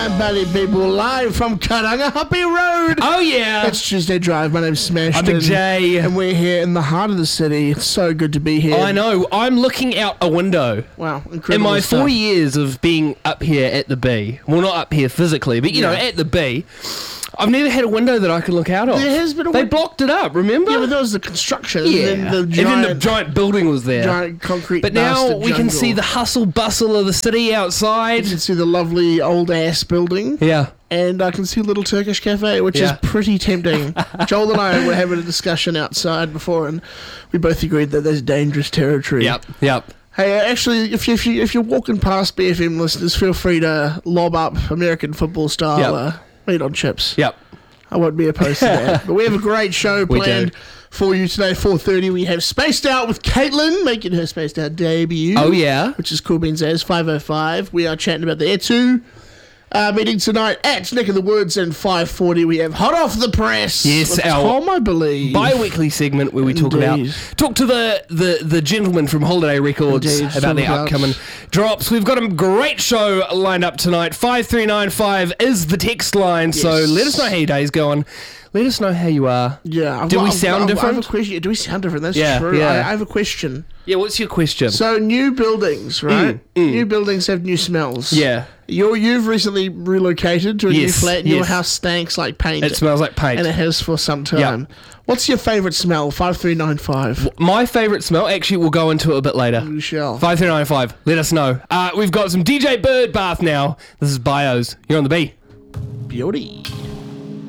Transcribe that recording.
Buddy people, live from Karangahape Road. Oh, yeah. It's Tuesday Drive. My name's Smash. I'm Big J. And we're here in the heart of the city. It's so good to be here. I know. I'm looking out a window. Wow, incredible. In my stuff. 4 years of being up here at the B, well, not up here physically, but, you know, at the B, I've never had a window that I could look out of. There has been a They blocked it up, remember? Yeah, but there was the construction. Yeah. And then And then the giant building was there. giant concrete But now bastard we can jungle. see the hustle bustle of the city outside. You can see the lovely old ass building. Yeah. And I can see Little Turkish Cafe, which is Yeah. pretty tempting. Joel and I were having a discussion outside before, and we both agreed that there's dangerous territory. Yep. Hey, actually, if you're walking past BFM listeners, feel free to lob up American football style meat on chips. Yep. I won't be opposed to that. But we have a great show We planned do. for you today. 4:30, we have Spaced Out with Caitlin making her Spaced Out debut. Oh, yeah. Which is Cool Beans as 5:05. We are chatting about the Etu meeting tonight at Nick of the Woods, and 5:40 we have Hot Off the Press. Yes, with our Tom, I believe. Bi-weekly segment where we talk Indeed. to the gentleman from Holiday Records Indeed, about the talk about- upcoming drops. We've got a great show lined up tonight. 5395 is the text line, so Yes. let us know how your day's going. Let us know how you are. Yeah. Do we sound I have different? a question. Do we sound different? That's Yeah, true. yeah. I have a question. Yeah, what's your question? So, new buildings, right? New buildings have new smells. Yeah, You've recently relocated to a new Yes, flat, and your yes. house stanks like paint. it smells like paint. And it has for some time. What's your favourite smell? 5395. My favourite smell, actually, we'll go into it a bit later. You shall. 5395, let us know. We've got some DJ Bird Bath now. This is Bios. You're on the B. Beauty.